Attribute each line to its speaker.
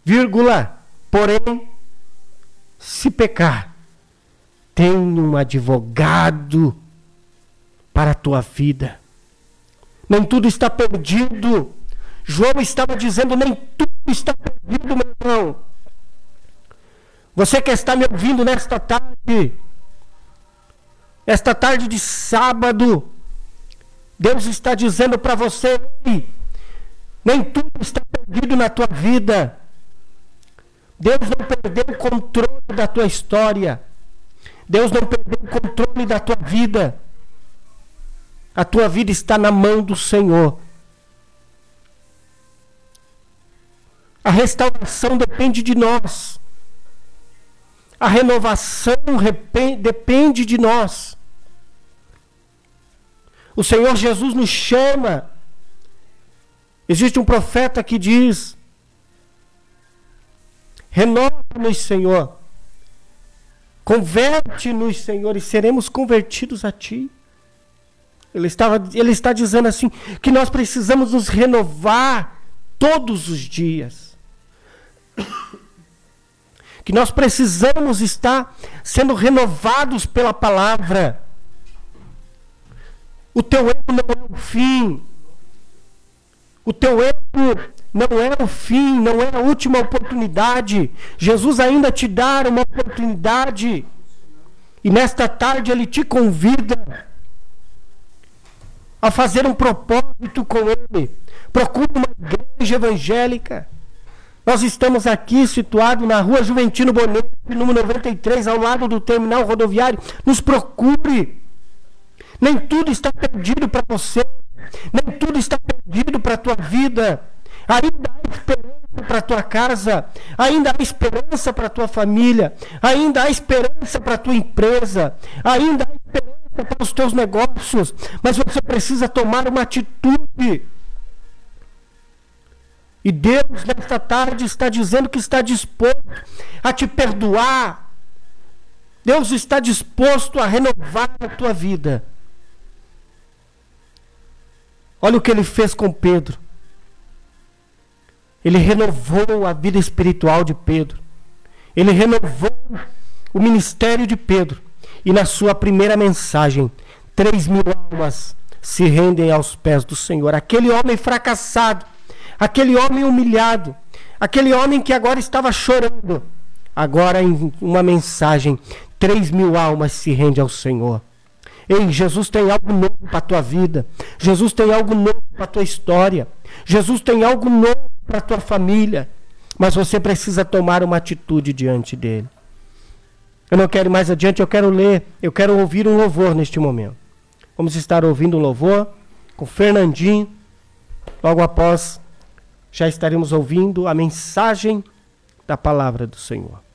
Speaker 1: vírgula, porém, se pecar, tem um advogado para a tua vida. Nem tudo está perdido. João estava dizendo, nem tudo está perdido, meu irmão. Você que está me ouvindo nesta tarde de sábado, Deus está dizendo para você, nem tudo está perdido na tua vida. Deus não perdeu o controle da tua história. Deus não perdeu o controle da tua vida. A tua vida está na mão do Senhor. A restauração depende de nós. A renovação depende de nós. O Senhor Jesus nos chama. Existe um profeta que diz: renova-nos, Senhor. Converte-nos, Senhor, e seremos convertidos a Ti. Ele está dizendo assim, que nós precisamos nos renovar todos os dias. Que nós precisamos estar sendo renovados pela palavra. O teu erro não é o fim. O teu erro não é o fim, não é a última oportunidade. Jesus ainda te dá uma oportunidade. E nesta tarde Ele te convida a fazer um propósito com Ele. Procure uma igreja evangélica. Nós estamos aqui situados na rua Juventino Bonetti, número 93, ao lado do terminal rodoviário. Nos procure. Nem tudo está perdido para você. Nem tudo está perdido para a tua vida. Ainda há esperança para a tua casa. Ainda há esperança para a tua família. Ainda há esperança para a tua empresa. Ainda há esperança para os teus negócios. Mas você precisa tomar uma atitude. E Deus, nesta tarde, está dizendo que está disposto a te perdoar. Deus está disposto a renovar a tua vida. Olha o que Ele fez com Pedro. Ele renovou a vida espiritual de Pedro. Ele renovou o ministério de Pedro. E na sua primeira mensagem, 3.000 almas se rendem aos pés do Senhor. Aquele homem fracassado, aquele homem humilhado, aquele homem que agora estava chorando, agora em uma mensagem, 3.000 almas se rendem ao Senhor. Ei, Jesus tem algo novo para a tua vida. Jesus tem algo novo para a tua história. Jesus tem algo novo para a tua família. Mas você precisa tomar uma atitude diante dele. Eu não quero ir mais adiante, eu quero ler, eu quero ouvir um louvor neste momento. Vamos estar ouvindo um louvor com Fernandinho. Logo após, já estaremos ouvindo a mensagem da palavra do Senhor.